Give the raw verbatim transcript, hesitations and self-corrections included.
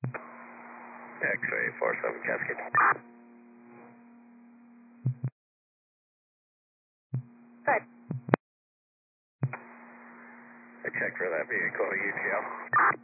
X-ray four seven Cascade. Good. I checked for that vehicle, U T L.